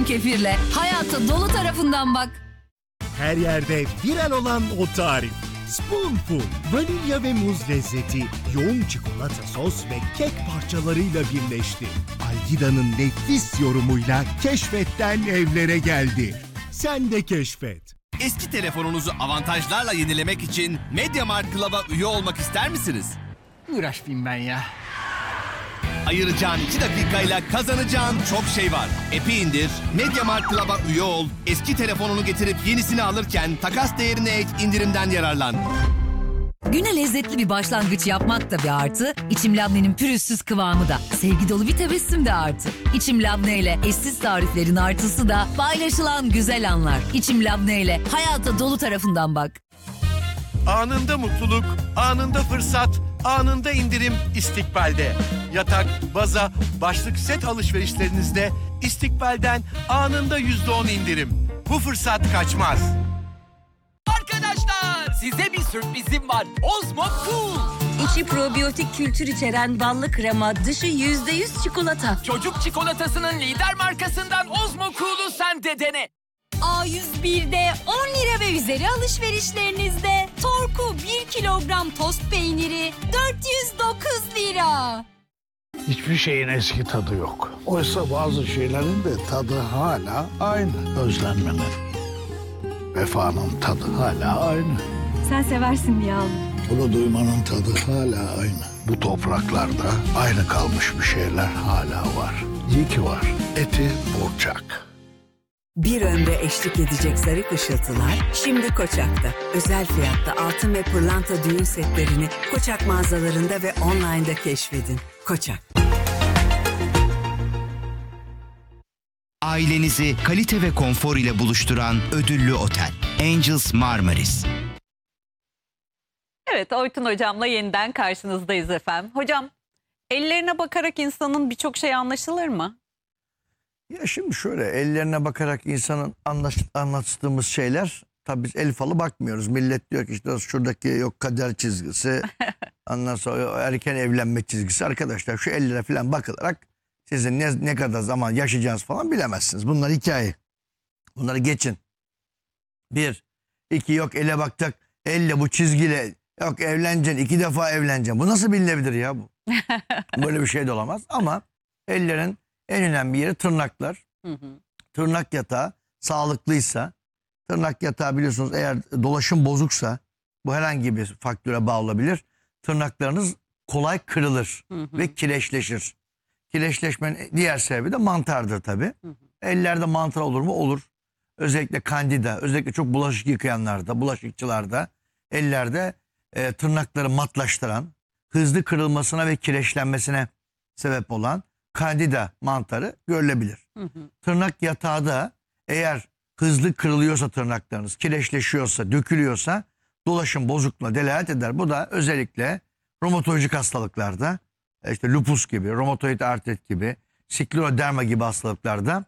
kefirle hayata dolu tarafından bak. Her yerde viral olan o tarif. Spoonful, vanilya ve muz lezzeti, yoğun çikolata sos ve kek parçalarıyla birleşti. Algida'nın nefis yorumuyla keşfetten evlere geldi. Sen de keşfet. Eski telefonunuzu avantajlarla yenilemek için MediaMarkt Club'a üye olmak ister misiniz? Uğraşmayayım ben ya. Ayıracağın 2 dakikayla kazanacağın çok şey var. App'i indir, MediaMarkt Club'a üye ol, eski telefonunu getirip yenisini alırken takas değerine ek indirimden yararlan. Güne lezzetli bir başlangıç yapmak da bir artı, İçim Labne'nin pürüzsüz kıvamı da, sevgi dolu bir tebessüm de artı. İçim Labne ile eşsiz tariflerin artısı da paylaşılan güzel anlar. İçim Labne ile hayata dolu tarafından bak. Anında mutluluk, anında fırsat, anında indirim İstikbal'de. Yatak, baza, başlık set alışverişlerinizde İstikbal'den anında %10 indirim. Bu fırsat kaçmaz. Arkadaşlar size bir sürprizim var. Ozmo Cool. İçi probiyotik kültür içeren ballı krema, dışı %100 çikolata. Çocuk çikolatasının lider markasından Ozmo Cool'u sen de dene. A101'de 10 lira ve üzeri alışverişlerinizde Torku 1 kilogram tost peyniri 409 lira. Hiçbir şeyin eski tadı yok. Oysa bazı şeylerin de tadı hala aynı. Özlenmenin, vefanın tadı hala aynı. Sen seversin diye aldım. Bunu duymanın tadı hala aynı. Bu topraklarda aynı kalmış bir şeyler hala var. İyi ki var. Eti Burçak. Bir ömre eşlik edecek zarif ışıltılar şimdi Koçak'ta. Özel fiyatta altın ve pırlanta düğün setlerini Koçak mağazalarında ve online'da keşfedin. Koçak. Ailenizi kalite ve konfor ile buluşturan ödüllü otel Angels Marmaris. Evet, Oytun hocamla yeniden karşınızdayız efendim. Hocam, ellerine bakarak insanın birçok şey anlaşılır mı? Ya şimdi şöyle, ellerine bakarak insanın anlattığımız şeyler, tabii biz el falı bakmıyoruz. Millet diyor ki işte şuradaki yok kader çizgisi, ondan sonra erken evlenme çizgisi. Arkadaşlar şu ellere falan bakılarak sizin ne kadar zaman yaşayacağınız falan bilemezsiniz. Bunlar hikaye. Bunları geçin. 1, 2 yok ele bakacak, elle bu çizgiyle yok evleneceksin, 2 defa evleneceksin. Bu nasıl bilinebilir ya bu? Böyle bir şey de olamaz ama ellerin en önemli yeri tırnaklar. Tırnak yatağı sağlıklıysa, tırnak yatağı biliyorsunuz eğer dolaşım bozuksa bu herhangi bir faktöre bağlı olabilir. Tırnaklarınız kolay kırılır ve kireçleşir. Kireçleşmenin diğer sebebi de mantardır tabii. Ellerde mantar olur mu? Olur. Özellikle kandida, özellikle çok bulaşık yıkayanlarda, bulaşıkçılarda ellerde tırnakları matlaştıran, hızlı kırılmasına ve kireçlenmesine sebep olan kandida mantarı görülebilir. Tırnak yatağı da eğer hızlı kırılıyorsa tırnaklarınız, kireçleşiyorsa, dökülüyorsa dolaşım bozukluğuna delalet eder. Bu da özellikle romatolojik hastalıklarda, işte lupus gibi, romatoid artrit gibi, skleroderma gibi hastalıklarda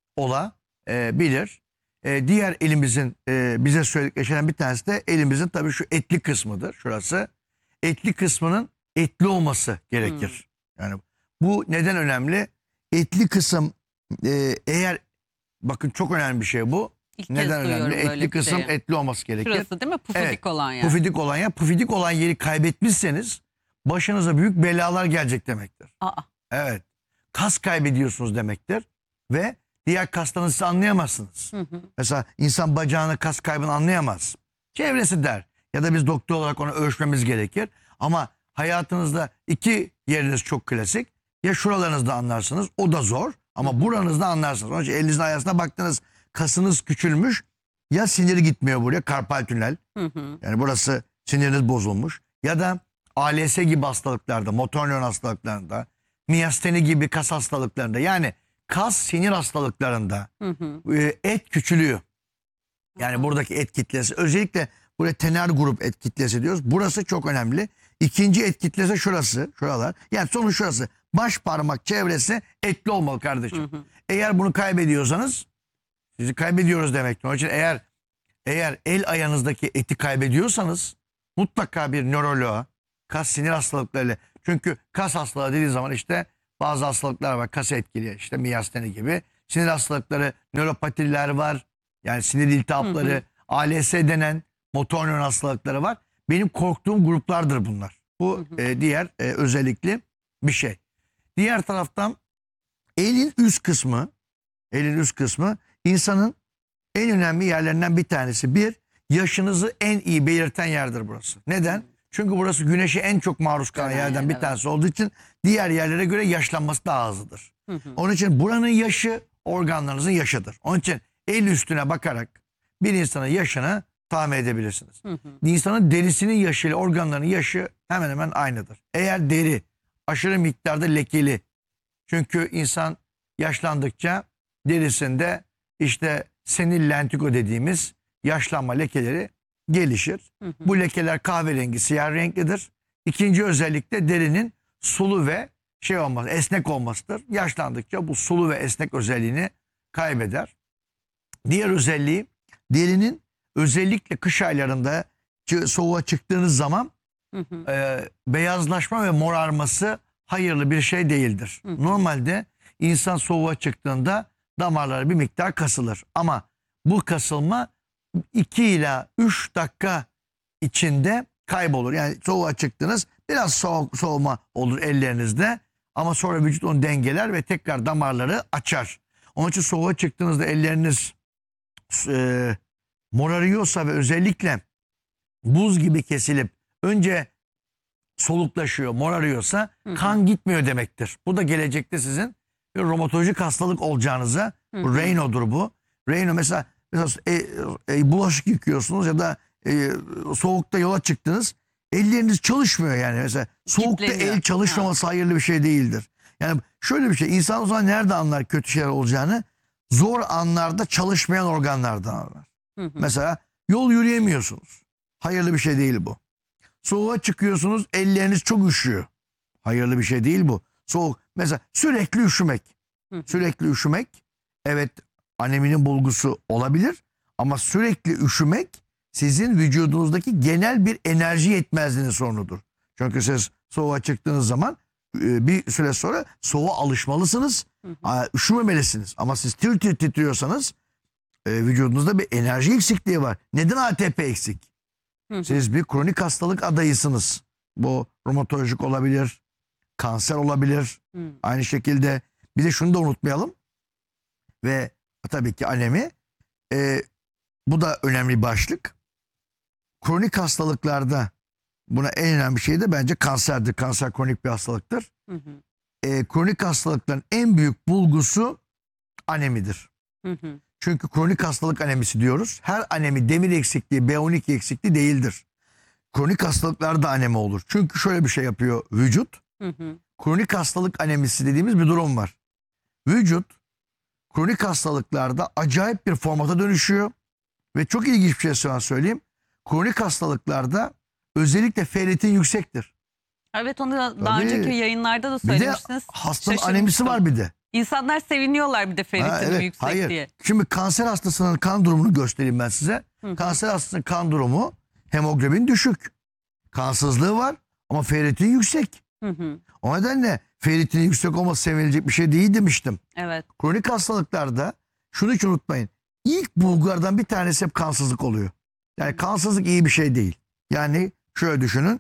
olabilir. Diğer elimizin bize söyledikleri bir tanesi de elimizin tabii şu etli kısmıdır. Şurası. Etli kısmının etli olması gerekir. Yani bu neden önemli? Etli kısım eğer bakın çok önemli bir şey bu. Neden önemli? Etli kısım etli olması gerekir. Şurası değil mi? Pufidik olan yer. Pufidik olan yer. Pufidik olan yeri kaybetmişseniz başınıza büyük belalar gelecek demektir. Evet. Kas kaybediyorsunuz demektir. Ve diğer kaslarını siz anlayamazsınız. Mesela insan bacağını kas kaybını anlayamaz. Çevresi der. Ya da biz doktor olarak onu ölçmemiz gerekir. Ama hayatınızda 2 yeriniz çok klasik. Ya şuralarınızda anlarsınız. O da zor. Ama buranızda anlarsınız. Onun için elinizin ayasına baktınız. Kasınız küçülmüş. Ya siniri gitmiyor buraya. Karpal tünel. Yani burası siniriniz bozulmuş. Ya da ALS gibi hastalıklarda, motor nöron hastalıklarında, miyasteni gibi kas hastalıklarında, yani kas sinir hastalıklarında et küçülüyor. Yani buradaki et kitlesi, özellikle buraya tener grup et kitlesi diyoruz. Burası çok önemli. İkinci et kitlesi şurası, şuralar. Yani sonu şurası. Baş parmak çevresi etli olmalı kardeşim. Eğer bunu kaybediyorsanız sizi kaybediyoruz demektir. Onun için eğer el ayağınızdaki eti kaybediyorsanız mutlaka bir nöroloğa, kas sinir hastalıklarıyla. Çünkü kas hastalığı dediği zaman işte bazı hastalıklar var. Kas etkili, işte miyasteni gibi. sinir hastalıkları, nöropatiler var. Yani sinir iltihapları, ALS denen motor nöron hastalıkları var. Benim korktuğum gruplardır bunlar. Bu diğer özellikli bir şey. Diğer taraftan elin üst kısmı insanın en önemli yerlerinden bir tanesi. Bir, yaşınızı en iyi belirten yerdir burası. Neden? Çünkü burası güneşe en çok maruz kalan yerden bir tanesi olduğu için diğer yerlere göre yaşlanması daha hızlıdır. Onun için buranın yaşı organlarınızın yaşıdır. Onun için el üstüne bakarak bir insanın yaşını tahmin edebilirsiniz. İnsanın derisinin yaşı ile organlarının yaşı hemen hemen aynıdır. Eğer deri aşırı miktarda lekeli, çünkü insan yaşlandıkça derisinde işte senil lentiko dediğimiz yaşlanma lekeleri gelişir. Bu lekeler kahverengi, siyah renklidir. İkinci özellik de derinin sulu ve esnek olmasıdır. Yaşlandıkça bu sulu ve esnek özelliğini kaybeder. Diğer özelliği, derinin özellikle kış aylarında soğuğa çıktığınız zaman beyazlaşma ve morarması hayırlı bir şey değildir. Normalde insan soğuğa çıktığında damarları bir miktar kasılır. Ama bu kasılma 2 ila 3 dakika içinde kaybolur. Yani soğuğa çıktınız, biraz soğuma olur ellerinizde ama sonra vücut onu dengeler ve tekrar damarları açar. Onun için soğuğa çıktığınızda elleriniz morarıyorsa ve özellikle buz gibi kesilip önce soluklaşıyor, morarıyorsa kan gitmiyor demektir. Bu da gelecekte sizin bir romatolojik hastalık olacağınıza, Raynaud'dur bu. Raynaud mesela bulaşık yıkıyorsunuz ya da soğukta yola çıktınız. Elleriniz çalışmıyor yani. Mesela soğukta el çalışmaması hayırlı bir şey değildir. Yani şöyle bir şey, insan o zaman nerede anlar kötü şeyler olacağını? Zor anlarda çalışmayan organlardan anlar. Mesela yol yürüyemiyorsunuz. Hayırlı bir şey değil bu. Soğuğa çıkıyorsunuz, elleriniz çok üşüyor. Hayırlı bir şey değil bu. Soğuk. Mesela sürekli üşümek. Sürekli üşümek, evet, aneminin bulgusu olabilir ama sürekli üşümek sizin vücudunuzdaki genel bir enerji yetmezliğinin sorunudur. Çünkü siz soğuğa çıktığınız zaman bir süre sonra soğuğa alışmalısınız. Üşümemelisiniz. Ama siz titriyorsanız vücudunuzda bir enerji eksikliği var. Neden ATP eksik? Siz bir kronik hastalık adayısınız. Bu romatolojik olabilir, kanser olabilir. Aynı şekilde bir de şunu da unutmayalım. Ve tabii ki anemi. Bu da önemli bir başlık. Kronik hastalıklarda buna en önemli şey de bence kanserdir. Kanser kronik bir hastalıktır. Kronik hastalıkların en büyük bulgusu anemidir. Çünkü kronik hastalık anemisi diyoruz. Her anemi demir eksikliği, B12 eksikliği değildir. Kronik hastalıklarda anemi olur. Çünkü şöyle bir şey yapıyor vücut. Kronik hastalık anemisi dediğimiz bir durum var. Vücut kronik hastalıklarda acayip bir formata dönüşüyor. Ve çok ilginç bir şey sana söyleyeyim. Kronik hastalıklarda özellikle ferritin yüksektir. Evet, onu daha önceki yayınlarda da söylemiştiniz. Bir de hastanın anemisi var bir de. İnsanlar seviniyorlar bir de ferritinin yüksek diye. Şimdi kanser hastasının kan durumunu göstereyim ben size. Kanser hastasının kan durumu, hemoglobin düşük. Kansızlığı var ama ferritin yüksek. O nedenle ferritinin yüksek olması sevinilecek bir şey değil demiştim. Evet. Kronik hastalıklarda şunu hiç unutmayın. İlk bulgulardan bir tanesi hep kansızlık oluyor. Yani kansızlık iyi bir şey değil. Yani şöyle düşünün.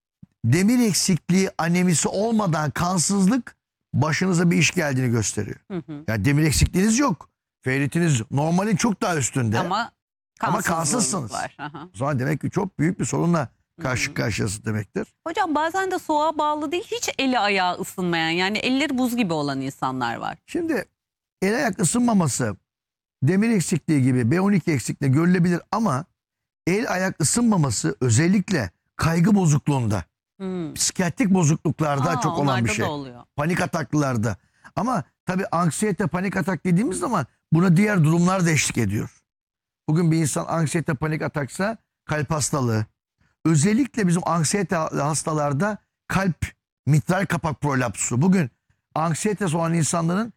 Demir eksikliği anemisi olmadan kansızlık başınıza bir iş geldiğini gösteriyor. Yani demir eksikliğiniz yok. Ferritiniz normalin çok daha üstünde. Ama kansızsınız. O zaman demek ki çok büyük bir sorunla karşı karşıyasınız demektir. Hocam bazen de soğuğa bağlı değil, hiç eli ayağı ısınmayan, yani elleri buz gibi olan insanlar var. Şimdi el ayak ısınmaması demir eksikliği gibi B12 eksikliği görülebilir ama el ayak ısınmaması özellikle kaygı bozukluğunda, psikiyatrik bozukluklarda çok olan bir şey. Panik ataklarda. Ama tabii anksiyete, panik atak dediğimiz zaman buna diğer durumlar da eşlik ediyor. Bugün bir insan anksiyete, panik ataksa kalp hastalığı. Özellikle bizim anksiyete hastalarda kalp mitral kapak prolapsu. Bugün anksiyetesi olan insanların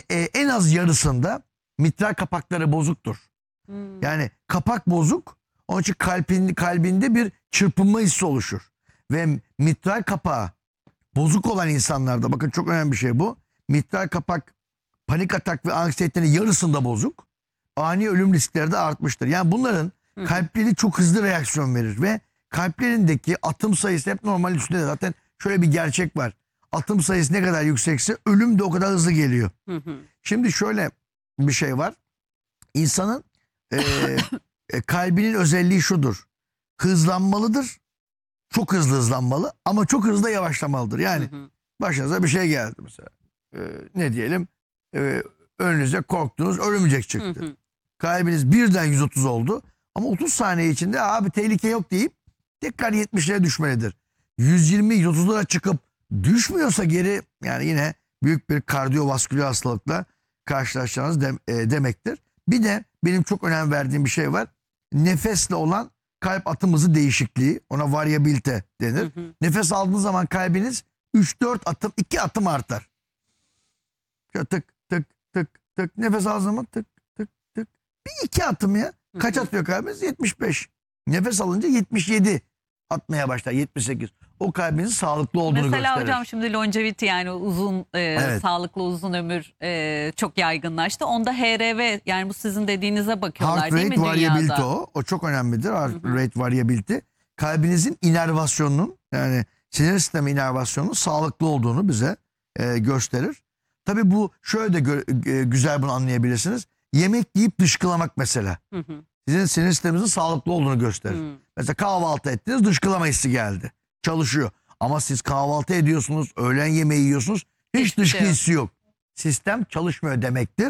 en az yarısında mitral kapakları bozuktur. Yani kapak bozuk. Onun için kalbinde bir çırpınma hissi oluşur. Ve mitral kapağı bozuk olan insanlarda, bakın çok önemli bir şey bu. Mitral kapak panik atak ve anksiyetenin yarısında bozuk. Ani ölüm riskleri de artmıştır. Yani bunların kalpleri çok hızlı reaksiyon verir ve kalplerindeki atım sayısı hep normal üstünde. Zaten şöyle bir gerçek var. Atım sayısı ne kadar yüksekse ölüm de o kadar hızlı geliyor. Şimdi şöyle bir şey var. İnsanın kalbinin özelliği şudur. Hızlanmalıdır. Çok hızlı hızlanmalı ama çok hızlı da yavaşlamalıdır. Yani başınıza bir şey geldi mesela. Ne diyelim? Önünüze korktunuz, örümcek çıktı. Kalbiniz birden 130 oldu. Ama 30 saniye içinde abi tehlike yok deyip tekrar 70'lere düşmelidir. 120-130'lara çıkıp düşmüyorsa geri, yani yine büyük bir kardiyovasküler hastalıkla karşılaşacağınız demektir. Bir de benim çok önem verdiğim bir şey var. Nefesle olan kalp atım hızı değişikliği. Ona varyabilite denir. Nefes aldığınız zaman kalbiniz 3-4 atım, 2 atım artar. Şöyle tık tık tık tık. Nefes aldığınız zaman tık tık tık. Bir 2 atım ya. Kaç atıyor kalbiniz? 75. Nefes alınca 77 atmaya başlar. 78. O kalbinizin sağlıklı olduğunu Mesela gösterir. hocam şimdi longevity, yani uzun sağlıklı uzun ömür çok yaygınlaştı. Onda HRV, yani bu sizin dediğinize bakıyorlar Heart değil mi rate variability dünyada? o çok önemlidir. Heart rate variability. Kalbinizin inervasyonunun, yani sinir sistemi inervasyonunun sağlıklı olduğunu bize gösterir. Tabii bu şöyle de güzel bunu anlayabilirsiniz. Yemek yiyip dışkılamak mesela. Sizin sinir sisteminizin sağlıklı olduğunu gösterir. Mesela kahvaltı ettiniz, dışkılama hissi geldi. Çalışıyor. Ama siz kahvaltı ediyorsunuz, öğlen yemeği yiyorsunuz, hiç dışkı hissi yok. Sistem çalışmıyor demektir.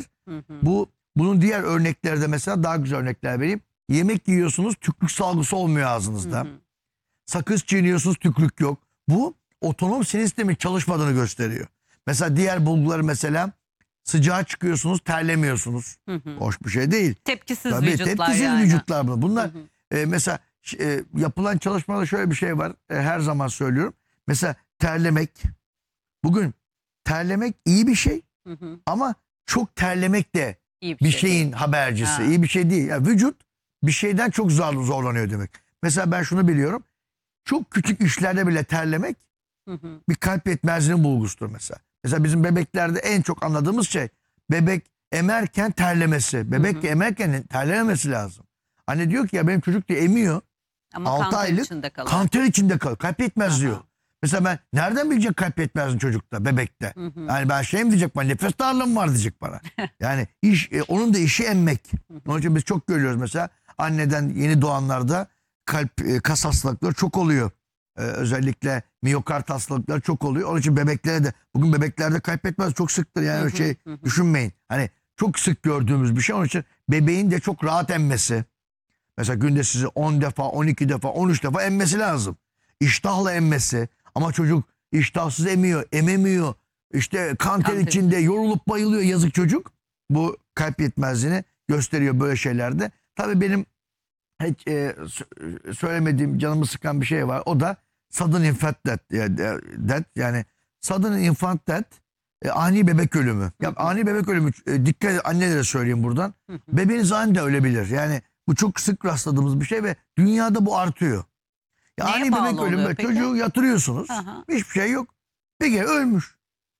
Bunun diğer örnekleri de mesela, daha güzel örnekler vereyim. Yemek yiyorsunuz, tükrük salgısı olmuyor ağzınızda. Sakız çiğniyorsunuz, tükrük yok. Bu otonom sinir sistemin çalışmadığını gösteriyor. Mesela diğer bulguları, mesela sıcağa çıkıyorsunuz, terlemiyorsunuz. Hoş bir şey değil. Tepkisiz Tabii, vücutlar tepkisiz yani. vücutlar bunlar. Bunlar mesela yapılan çalışmalarda şöyle bir şey var. Her zaman söylüyorum. Mesela terlemek. Bugün terlemek iyi bir şey. Ama çok terlemek de bir şeyin habercisi. İyi bir şey değil. Yani vücut bir şeyden çok zorlanıyor demek. Mesela ben şunu biliyorum. Çok küçük işlerde bile terlemek bir kalp yetmezliğinin bulgusudur mesela. Mesela bizim bebeklerde en çok anladığımız şey, bebek emerken terlemesi. Bebek emerken terlememesi lazım. Anne diyor ki ya benim çocuk diye emiyor. Ama 6 aylık kanter içinde kalıyor. Kalp yetmez diyor. Mesela ben nereden bilecek kalp yetmezliğini çocukta, bebekte? Yani ben şey mi diyecek bana, nefes darlığım var diyecek bana. Yani onun da işi emmek. Onun için biz çok görüyoruz mesela, anneden yeni doğanlarda kalp kas hastalıkları çok oluyor. Özellikle miyokard hastalıkları çok oluyor. Onun için bebeklere de, bugün bebeklerde kalp yetmez çok sıktır. Yani öyle şey düşünmeyin. Hani çok sık gördüğümüz bir şey. Onun için bebeğin de çok rahat emmesi. Mesela günde sizi 10 defa, 12 defa, 13 defa emmesi lazım. İştahla emmesi. Ama çocuk iştahsız emiyor, ememiyor. İşte kanter içinde yorulup bayılıyor yazık çocuk. Bu kalp yetmezliğini gösteriyor böyle şeylerde. Tabii benim hiç söylemediğim, canımı sıkan bir şey var. O da sudden infant death. Yani sudden infant death, ani bebek ölümü. Ya, ani bebek ölümü, dikkat edin, annelere söyleyeyim buradan. Bebeğiniz aniden ölebilir. Yani bu çok sık rastladığımız bir şey ve dünyada bu artıyor. Ya, ani bebek ölümü, çocuğu yatırıyorsunuz. Hiçbir şey yok. Bir kere ölmüş.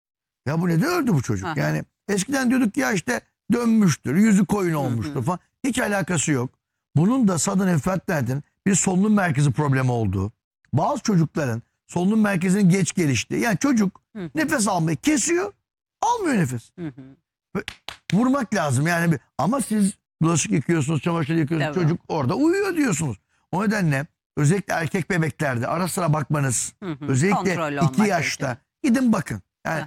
Ya bu neden öldü bu çocuk? Yani eskiden diyorduk ya işte dönmüştür, yüzü koyun olmuştur falan. Hiç alakası yok. Bunun da sudden infant death'in bir solunum merkezi problemi olduğu. Bazı çocukların solunum merkezinin geç geliştiği. Yani çocuk nefes almayı kesiyor, almıyor nefes. Vurmak lazım yani. Ama siz bulaşık yıkıyorsunuz, çamaşır yıkıyorsunuz. Tabii. Çocuk orada uyuyor diyorsunuz. O nedenle özellikle erkek bebeklerde ara sıra bakmanız, özellikle 2 yaşta gidin bakın. Yani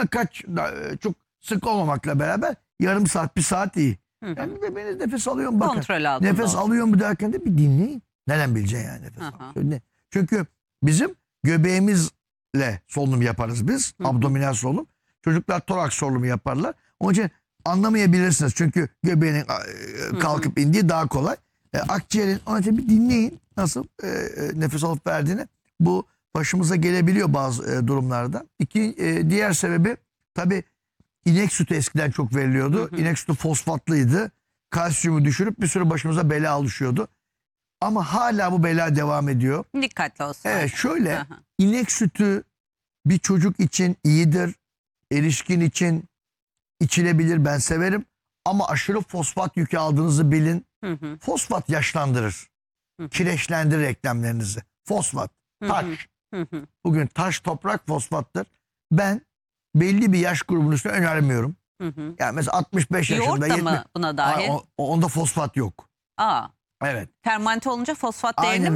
çok sık olmamakla beraber yarım saat, 1 saat iyi. Yani bebeğiniz nefes alıyor mu bakın. Nefes alıyor mu derken de bir dinleyin. Nereden bileceksin yani nefes alıyor. Çünkü bizim göbeğimizle solunum yaparız biz. Abdominal solunum. Çocuklar toraks solunumu yaparlar. Onun için anlamayabilirsiniz. Çünkü göbeğinin kalkıp indiği daha kolay. Akciğerin, onun için bir dinleyin nasıl nefes alıp verdiğini. Bu başımıza gelebiliyor bazı durumlarda. Diğer sebebi tabii inek sütü eskiden çok veriliyordu. İnek sütü fosfatlıydı. Kalsiyumu düşürüp bir sürü başımıza bela oluşuyordu. Ama hala bu bela devam ediyor. Dikkatli olsun. Evet, şöyle inek sütü bir çocuk için iyidir. Erişkin için içilebilir, ben severim. Ama aşırı fosfat yükü aldığınızı bilin. Hı hı. Fosfat yaşlandırır. Kireçlendirir eklemlerinizi. Fosfat, taş. Bugün taş, toprak fosfattır. Ben belli bir yaş grubunun üstüne önermiyorum. Yani mesela 65 yaşında. Yoğurt da mı buna dahil? Onda fosfat yok. Aa. Evet. Fermente olunca fosfat değerini Aynen